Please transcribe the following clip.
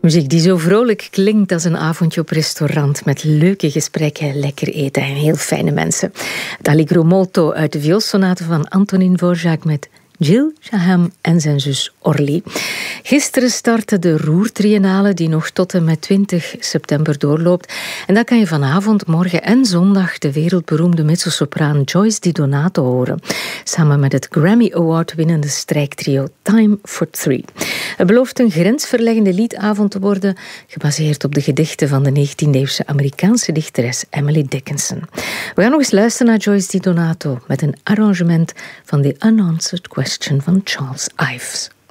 Muziek die zo vrolijk klinkt als een avondje op restaurant met leuke gesprekken, lekker eten en heel fijne mensen. Het Allegro molto uit de vioolsonate van Antonin Dvorak met Jill Shaham en zijn zus Orly. Gisteren startte de Roertriennale die nog tot en met 20 september doorloopt. En dan kan je vanavond, morgen en zondag de wereldberoemde mezzosopraan Joyce Di Donato horen. Samen met het Grammy Award winnende strijktrio Time for Three. Het belooft een grensverleggende liedavond te worden, gebaseerd op de gedichten van de 19e-eeuwse Amerikaanse dichteres Emily Dickinson. We gaan nog eens luisteren naar Joyce Di Donato met een arrangement van The Unanswered Question van Charles Ives.